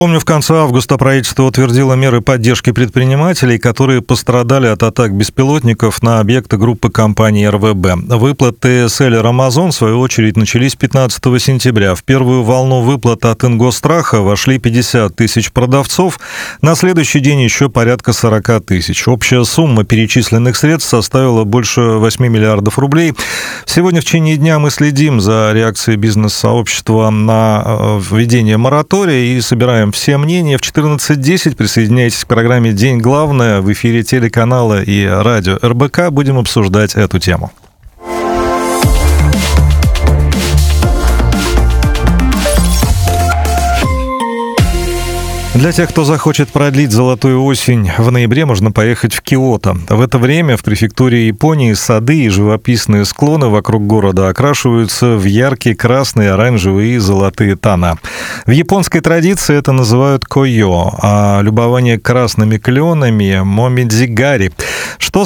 Помню, в конце августа правительство утвердило меры поддержки предпринимателей, которые пострадали от атак беспилотников на объекты группы компаний РВБ. Выплаты селлер Amazon, в свою очередь, начались 15 сентября. В первую волну выплат от Ингостраха вошли 50 тысяч продавцов, на следующий день еще порядка 40 тысяч. Общая сумма перечисленных средств составила больше 8 миллиардов рублей. Сегодня в течение дня мы следим за реакцией бизнес-сообщества на введение моратория и собираем все мнения. В 14:10 присоединяйтесь к программе «День главное» в эфире телеканала и радио РБК. Будем обсуждать эту тему. Для тех, кто захочет продлить золотую осень, в ноябре можно поехать в Киото. В это время в префектуре Японии сады и живописные склоны вокруг города окрашиваются в яркие красные, оранжевые и золотые тона. В японской традиции это называют койо, а любование красными кленами — момидзигари. Что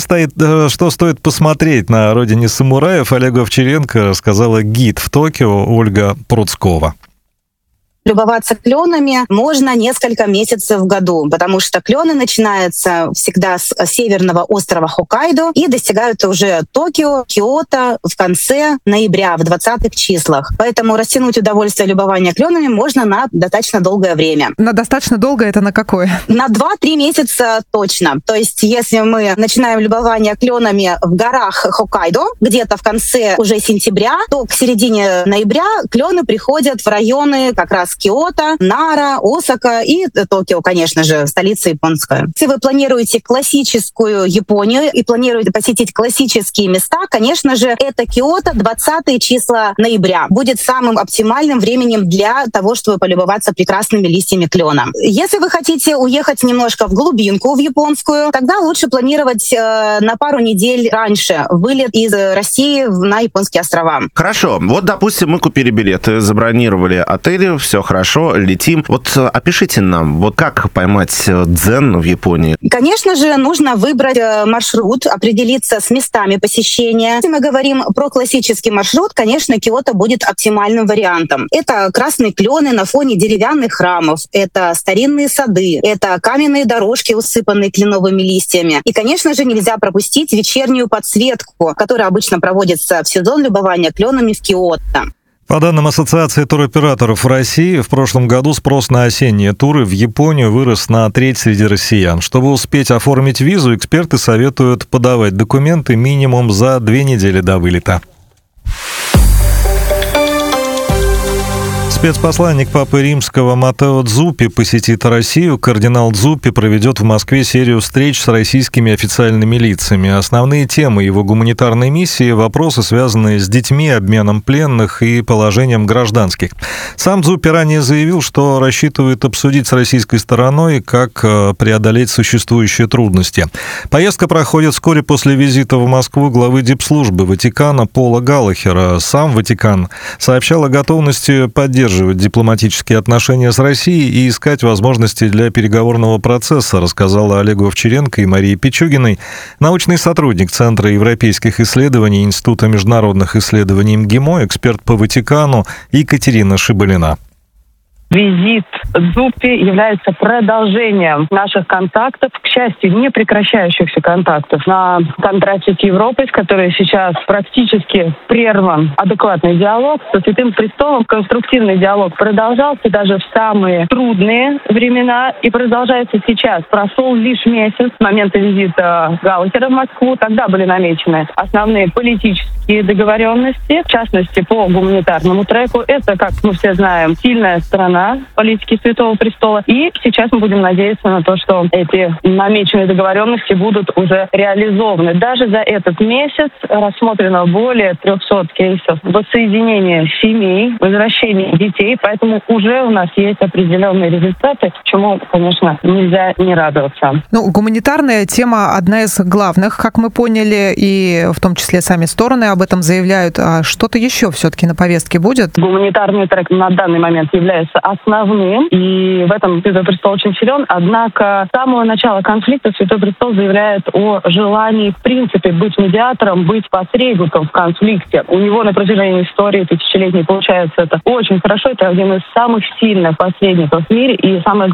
стоит посмотреть на родине самураев, Олегу Овчаренко рассказала гид в Токио Ольга Пруцкова. Любоваться кленами можно несколько месяцев в году, потому что клены начинаются всегда с северного острова Хоккайдо и достигают уже Токио, Киото в конце ноября, в 20-х числах. Поэтому растянуть удовольствие любования кленами можно на достаточно долгое время. На достаточно долго это на какое? На 2-3 месяца точно. То есть если мы начинаем любование кленами в горах Хоккайдо, где-то в конце уже сентября, то к середине ноября клены приходят в районы как раз Киото, Нара, Осака и Токио, конечно же, столица японская. Если вы планируете классическую Японию и планируете посетить классические места, конечно же, это Киото, 20 числа ноября. Будет самым оптимальным временем для того, чтобы полюбоваться прекрасными листьями клена. Если вы хотите уехать немножко в глубинку, в японскую, тогда лучше планировать на пару недель раньше вылет из России на японские острова. Хорошо. Вот, допустим, мы купили билеты, забронировали отели, все хорошо, летим. Вот опишите нам, вот как поймать дзен в Японии? Конечно же, нужно выбрать маршрут, определиться с местами посещения. Если мы говорим про классический маршрут, конечно, Киото будет оптимальным вариантом. Это красные клены на фоне деревянных храмов, это старинные сады, это каменные дорожки, усыпанные кленовыми листьями. И, конечно же, нельзя пропустить вечернюю подсветку, которая обычно проводится в сезон любования кленами в Киото. По данным Ассоциации туроператоров России, в прошлом году спрос на осенние туры в Японию вырос на треть среди россиян. Чтобы успеть оформить визу, эксперты советуют подавать документы минимум за 2 недели до вылета. Спецпосланник Папы Римского Матео Дзуппи посетит Россию. Кардинал Дзуппи проведет в Москве серию встреч с российскими официальными лицами. Основные темы его гуманитарной миссии – вопросы, связанные с детьми, обменом пленных и положением гражданских. Сам Дзуппи ранее заявил, что рассчитывает обсудить с российской стороной, как преодолеть существующие трудности. Поездка проходит вскоре после визита в Москву главы дипслужбы Ватикана Пола Галлахера. Сам Ватикан сообщал о готовности поддерживать дипломатические отношения с Россией и искать возможности для переговорного процесса, рассказала Олегу Овчаренко и Марии Пичугиной, научный сотрудник Центра европейских исследований Института международных исследований МГИМО, эксперт по Ватикану Екатерина Шибалина. Визит Дзуппи является продолжением наших контактов, к счастью, не прекращающихся контактов на контрасте с Европой, с которой сейчас практически прерван адекватный диалог. Со Святым Престолом конструктивный диалог продолжался даже в самые трудные времена и продолжается сейчас. Прошел лишь месяц с момента визита Галлахера в Москву. Тогда были намечены основные политические договоренности, в частности, по гуманитарному треку. Это, как мы все знаем, сильная сторона политики Святого Престола. И сейчас мы будем надеяться на то, что эти намеченные договоренности будут уже реализованы. Даже за этот месяц рассмотрено более 300 кейсов воссоединения семей, возвращения детей, поэтому уже у нас есть определенные результаты, чему, конечно, нельзя не радоваться. Гуманитарная тема одна из главных, как мы поняли, и в том числе сами стороны об этом заявляют. А что-то еще все-таки на повестке будет? Гуманитарный трек на данный момент является основным, и в этом Святой Престол очень силен. Однако с самого начала конфликта Святой Престол заявляет о желании, в принципе, быть медиатором, быть посредником в конфликте. У него на протяжении истории тысячелетней получается это очень хорошо. Это один из самых сильных посредников в мире. И самое